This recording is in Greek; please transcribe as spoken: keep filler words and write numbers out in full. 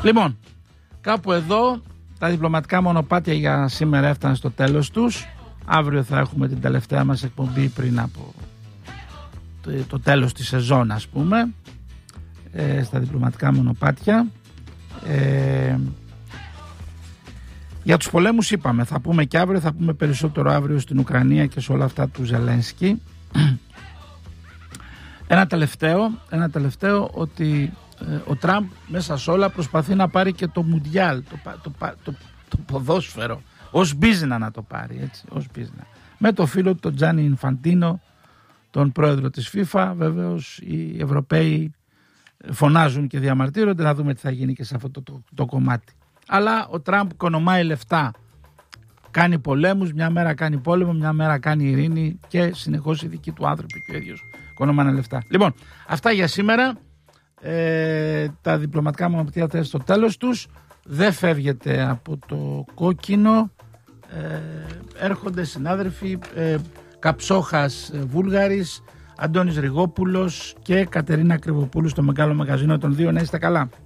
Λοιπόν, κάπου εδώ τα διπλωματικά μονοπάτια για σήμερα έφταναν στο τέλος τους. Αύριο θα έχουμε την τελευταία μας εκπομπή πριν από το, το τέλος της σεζόν, ας πούμε, ε, στα διπλωματικά μονοπάτια. Ε, για τους πολέμους είπαμε, θα πούμε και αύριο, θα πούμε περισσότερο αύριο στην Ουκρανία και σε όλα αυτά του Ζελένσκι. Ένα τελευταίο, ένα τελευταίο ότι ε, ο Τραμπ μέσα σε όλα προσπαθεί να πάρει και το Μουντιάλ, το, το, το, το, το ποδόσφαιρο, ως μπίζνα να το πάρει, έτσι, ως μπίζνα. Με το φίλο του τον Τζάνι Ινφαντίνο, τον πρόεδρο της FIFA. Βεβαίως οι Ευρωπαίοι φωνάζουν και διαμαρτύρονται, να δούμε τι θα γίνει και σε αυτό το, το, το κομμάτι. Αλλά ο Τραμπ οικονομάει λεφτά, κάνει πολέμους, μια μέρα κάνει πόλεμο, μια μέρα κάνει ειρήνη και συνεχώς οι δικοί του άνθρωποι και ο ίδιος οικονομάνε λεφτά. Λοιπόν, αυτά για σήμερα. Ε, τα διπλωματικά μονοπάτια θα στο τέλος τους. Δεν φεύγετε από το κόκκινο. Ε, έρχονται συνάδελφοι ε, Καψόχας ε, Βούλγαρης, Αντώνης Ριγόπουλος και Κατερίνα Κρυβοπούλου στο Μεγάλο Μαγαζίνο των δύο. Να είστε καλά.